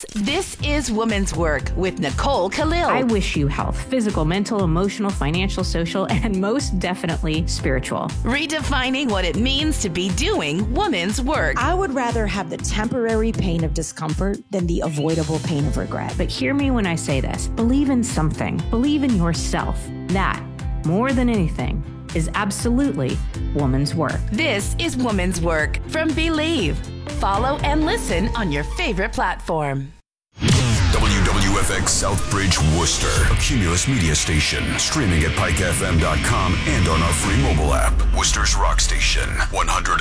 This is Woman's Work with Nicole Khalil. I wish you health, physical, mental, emotional, financial, social, and most definitely spiritual. Redefining what it means to be doing woman's work. I would rather have the temporary pain of discomfort than the avoidable pain of regret. But hear me when I say this. Believe in something. Believe in yourself. That, more than anything, is absolutely woman's work. This is Woman's Work from Believe. Follow and listen on your favorite platform. WWFX Southbridge Worcester, a Cumulus media station, streaming at pikefm.com and on our free mobile app. Worcester's Rock Station, 100